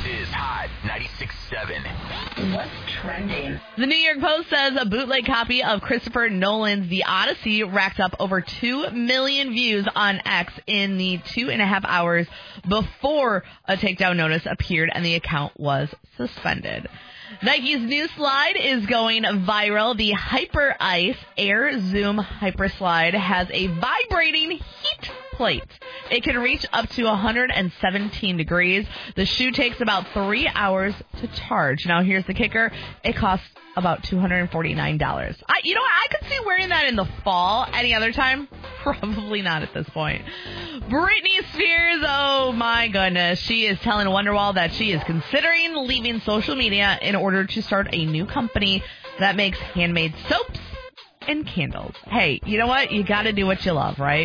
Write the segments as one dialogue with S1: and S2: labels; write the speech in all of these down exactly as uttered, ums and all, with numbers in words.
S1: is Hot ninety-six point seven.
S2: What's trending?
S3: The New York Post says a bootleg copy of Christopher Nolan's The Odyssey racked up over two million views on X in the two and a half hours before a takedown notice appeared and the account was suspended. Nike's new slide is going viral. The Hyper Ice Air Zoom Hyper Slide has a vibrating heat plate. It can reach up to one hundred seventeen degrees. The shoe takes about three hours to charge. Now, here's the kicker. It costs about two hundred forty-nine dollars. I, you know what? I could see wearing that in the fall. Any other time? Probably not at this point. Britney Spears, oh my goodness. She is telling Wonderwall that she is considering leaving social media in order to start a new company that makes handmade soaps and candles. Hey, you know what? You got to do what you love, right?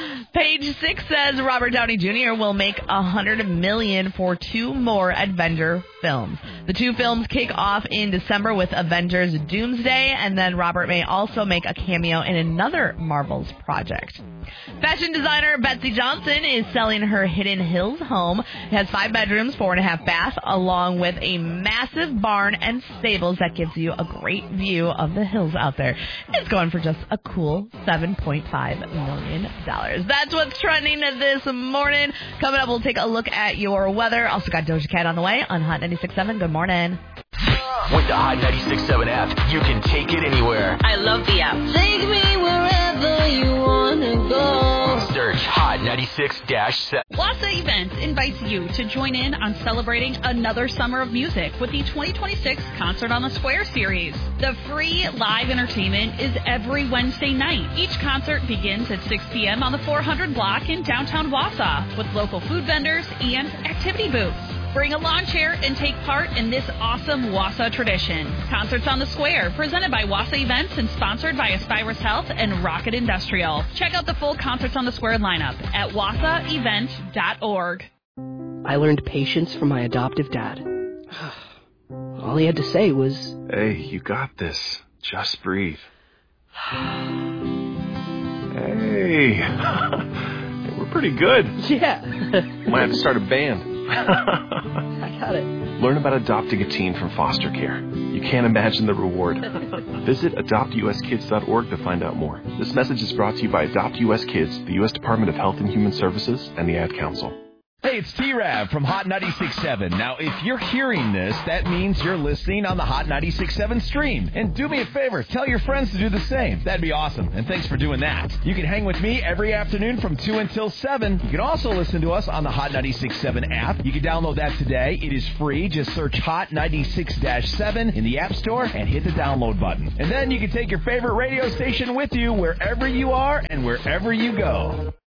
S3: Page six says Robert Downey Junior will make one hundred million dollars for two more Avenger films. The two films kick off in December with Avengers Doomsday, and then Robert may also make a cameo in another Marvel's project. Fashion designer Betsy Johnson is selling her Hidden Hills home. It has five bedrooms, four and a half baths, along with a massive barn and stables that gives you a great view of the hills out there. It's going for just a cool seven point five million dollars. That's what's trending this morning. Coming up, we'll take a look at your weather. Also got Doja Cat on the way on Hot ninety-six point seven. Good morning.
S1: With the Hot ninety-six point seven app, you can take it anywhere.
S2: I love the app. Take me wherever you want to go.
S1: Search Hot ninety-six point seven.
S4: Wassa Events invites you to join in on celebrating another summer of music with the twenty twenty-six Concert on the Square series. The free live entertainment is every Wednesday night. Each concert begins at six p.m. on the four hundred block in downtown Wassa with local food vendors and activity booths. Bring a lawn chair and take part in this awesome Wassa tradition. Concerts on the Square, presented by Wassa Events and sponsored by Aspirus Health and Rocket Industrial. Check out the full Concerts on the Square lineup at wassa event dot org.
S5: I learned patience from my adoptive dad. All he had to say was,
S6: "Hey, you got this. Just breathe." Hey, we're pretty good.
S5: yeah.
S6: Might have to start a band.
S5: I got it.
S6: Learn about adopting a teen from foster care. You can't imagine the reward. Visit adopt u s kids dot org to find out more. This message is brought to you by Adopt U S Kids, the U S Department of Health and Human Services, and the Ad Council.
S7: Hey, it's T-Rav from Hot ninety-six point seven. Now, if you're hearing this, that means you're listening on the Hot ninety-six point seven stream. And do me a favor, tell your friends to do the same. That'd be awesome, and thanks for doing that. You can hang with me every afternoon from two until seven. You can also listen to us on the Hot ninety-six point seven app. You can download that today. It is free. Just search Hot ninety-six point seven in the App Store and hit the download button. And then you can take your favorite radio station with you wherever you are and wherever you go.